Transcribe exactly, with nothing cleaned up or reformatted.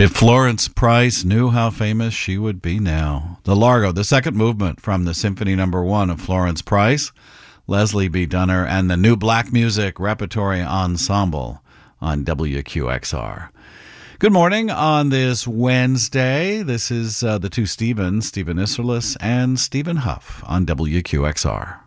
If Florence Price knew how famous she would be now. The Largo, the second movement from the Symphony Number One of Florence Price, Leslie B. Dunner, and the New Black Music Repertory Ensemble on W Q X R. Good morning on this Wednesday. This is uh, the two Stevens, Stephen Isserlis and Stephen Huff on W Q X R.